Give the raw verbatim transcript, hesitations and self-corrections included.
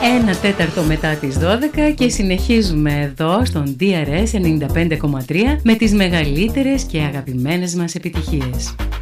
Ένα τέταρτο μετά τις δώδεκα και συνεχίζουμε εδώ στον ντι αρ ες ενενήντα πέντε κόμμα τρία με τις μεγαλύτερες και αγαπημένες μας επιτυχίες.